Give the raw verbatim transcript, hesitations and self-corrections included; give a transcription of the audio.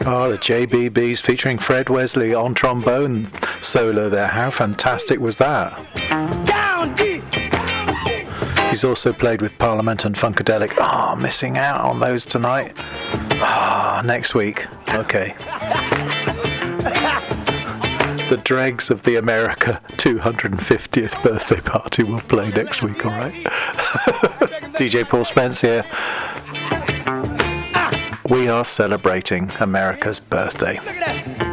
Oh, the J B Bs featuring Fred Wesley on trombone solo there. How fantastic was that? Down deep. He's also played with Parliament and Funkadelic. Ah, oh, missing out on those tonight. Ah, oh, next week. Okay. The dregs of the America two hundred fiftieth birthday party will play next week, alright? D J Paul Spence here. We are celebrating America's birthday.